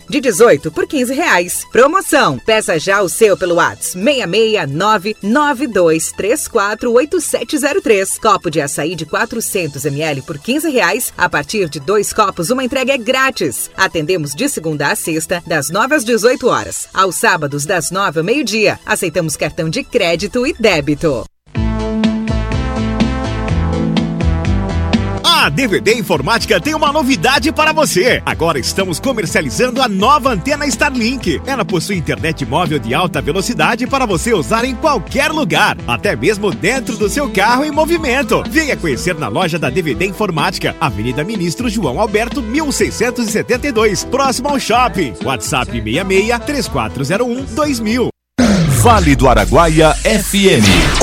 de 18 por R$15. Promoção, peça já o seu pelo WhatsApp 66992348703. Copo de açaí de 400 ml por R$15. A partir de 2 copos, uma entrega é grátis. Atendemos de segunda a sexta, das 9 às 18 horas. Aos sábados, das 9 ao meio-dia. Aceitamos cartão de crédito e débito. A DVD Informática tem uma novidade para você. Agora estamos comercializando a nova antena Starlink. Ela possui internet móvel de alta velocidade para você usar em qualquer lugar, até mesmo dentro do seu carro em movimento. Venha conhecer na loja da DVD Informática, Avenida Ministro João Alberto, 1672, próximo ao shopping. WhatsApp 66-3401-2000. Vale do Araguaia FM.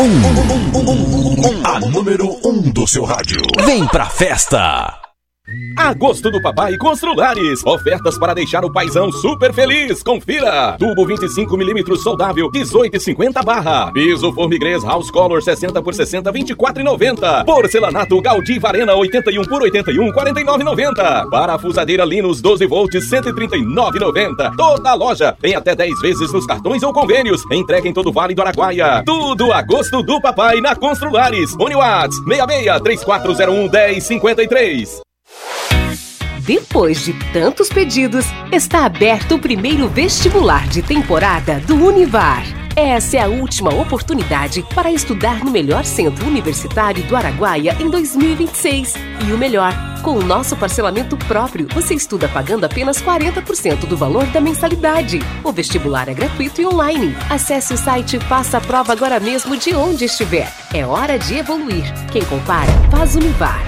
A número 1 do seu rádio. Vem pra festa! Agosto do Papai Construlares. Ofertas para deixar o paizão super feliz. Confira. Tubo 25mm soldável, 18,50 barra. Piso Formigrês House Color 60 por 60, 24,90. Porcelanato Gaudí Varena 81 por 81, 49,90. Parafusadeira Linus 12 volts, 139,90. Toda a loja tem até 10 vezes nos cartões ou convênios. Entrega em todo o Vale do Araguaia. Tudo Agosto do Papai na Construlares. Uniwatts 66-3401-1053. Depois de tantos pedidos, está aberto o primeiro vestibular de temporada do Univar. Essa é a última oportunidade para estudar no melhor centro universitário do Araguaia em 2026. E o melhor, com o nosso parcelamento próprio, você estuda pagando apenas 40% do valor da mensalidade. O vestibular é gratuito e online. Acesse o site e faça a prova agora mesmo de onde estiver. É hora de evoluir. Quem compara, faz Univar.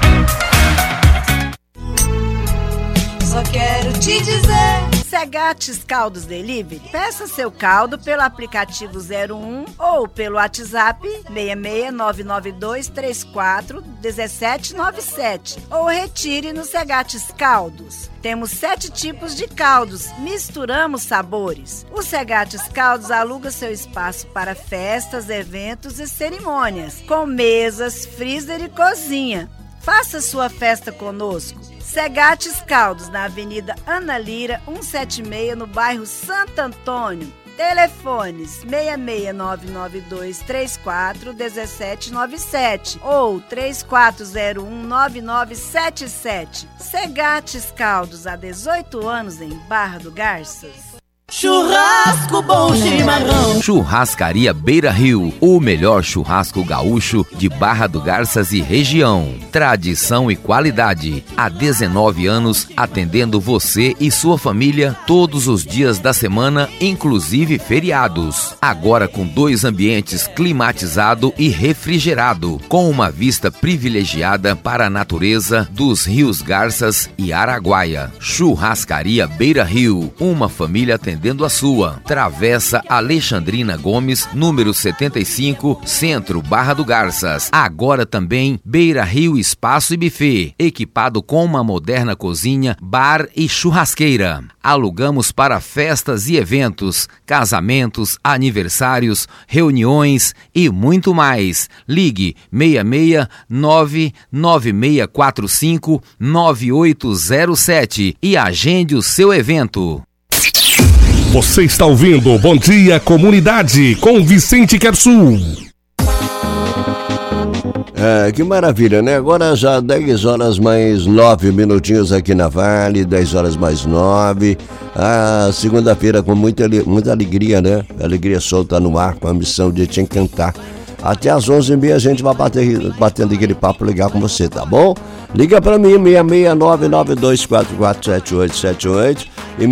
Só quero te dizer, Segatis Caldos Delivery. Peça seu caldo pelo aplicativo 01 ou pelo WhatsApp 66992341797 ou retire no Segatis Caldos. Temos 7 tipos de caldos, misturamos sabores. O Segatis Caldos aluga seu espaço para festas, eventos e cerimônias, com mesas, freezer e cozinha. Faça sua festa conosco. Segatis Caldos, na Avenida Ana Lira, 176, no bairro Santo Antônio. Telefones 66992341797 ou 34019977. Segatis Caldos, há 18 anos em Barra do Garças. Churrasco bom chimarrão. Churrascaria Beira Rio, o melhor churrasco gaúcho de Barra do Garças e região. Tradição e qualidade. Há 19 anos atendendo você e sua família todos os dias da semana, inclusive feriados. Agora com 2 ambientes climatizado e refrigerado, com uma vista privilegiada para a natureza dos rios Garças e Araguaia. Churrascaria Beira Rio, uma família atendendo a sua. Travessa Alexandrina Gomes, número 75, Centro, Barra do Garças. Agora também Beira Rio Espaço e Buffet, equipado com uma moderna cozinha, bar e churrasqueira. Alugamos para festas e eventos, casamentos, aniversários, reuniões e muito mais. Ligue 66996459807 e agende o seu evento. Você está ouvindo Bom Dia Comunidade com Vicente Quersul. Que maravilha, né? Agora já 10 horas mais 9 minutinhos aqui na Vale, 10 horas mais 9. Segunda-feira com muita alegria, né? Alegria solta no ar, com a missão de te encantar. Até às 11h30 a gente vai batendo aquele papo legal com você, tá bom? Liga pra mim, 66992447878 e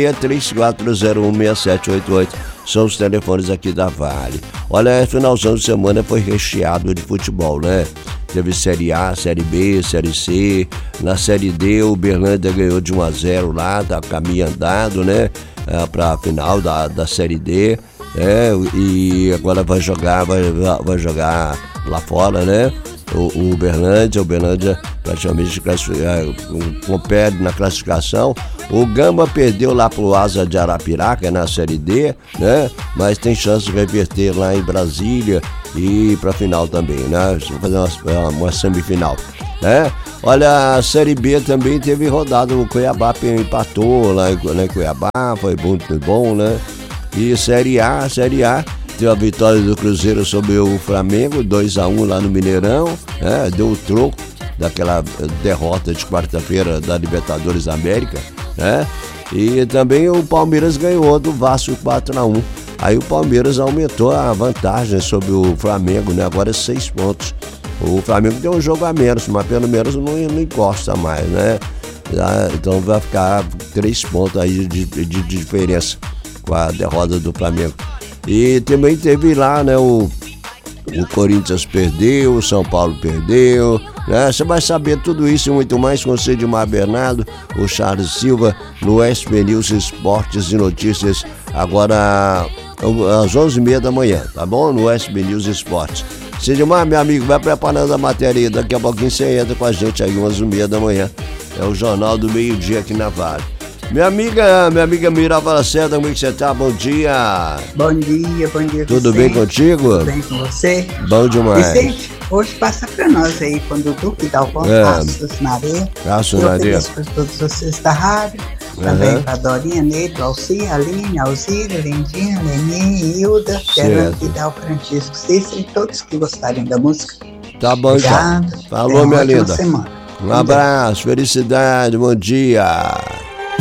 6634016788. São os telefones aqui da Vale. Olha, finalzão de semana foi recheado de futebol, né? Teve Série A, Série B, Série C. Na Série D, o Uberlândia ganhou de 1-0 lá, tá caminho andado, né? Pra final da Série D. E agora vai jogar lá fora, né? O Uberlândia praticamente compete na classificação. O Gama perdeu lá pro Asa de Arapiraca na Série D, né? Mas tem chance de reverter lá em Brasília e pra final também, né? Vamos fazer uma semifinal. né? Olha, a Série B também teve rodada, o Cuiabá empatou lá em Cuiabá, foi muito bom, né? E Série A teve a vitória do Cruzeiro sobre o Flamengo, 2-1 lá no Mineirão, né? Deu o troco daquela derrota de quarta-feira da Libertadores América, né? E também o Palmeiras ganhou do Vasco 4-1. Aí o Palmeiras aumentou a vantagem sobre o Flamengo, né? Agora é 6 pontos. O Flamengo tem um jogo a menos, mas pelo menos não encosta mais, né? Então vai ficar 3 pontos aí de diferença com a derrota do Flamengo. E também teve lá, né? O Corinthians perdeu, o São Paulo perdeu, né? Você vai saber tudo isso e muito mais com o Cedimar Bernardo, o Charles Silva, no SP News Esportes e Notícias, agora às 11h30 da manhã, tá bom? No SP News Esportes. Cedimar, meu amigo, vai preparando a matéria aí, daqui a pouquinho você entra com a gente aí, 11h30 da manhã. É o Jornal do Meio-Dia aqui na Vale. Minha amiga Mirava Lacerda, como é que você tá? Bom dia. Bom dia. Tudo bem contigo? Tudo bem com você? Bom demais. Vicente, hoje passa pra nós aí, quando o Duque dá o Passos na Areia. Passos na Areia. Para todos vocês da rádio, também pra Dorinha, Neto, Alci, Aline, Alzira, Lindinha, Leninha, Hilda, Fernando Vidal, Francisco, Cícero e todos que gostarem da música. Tá bom, obrigado. Então. Falou, minha linda. Semana. Um abraço, felicidade, bom dia.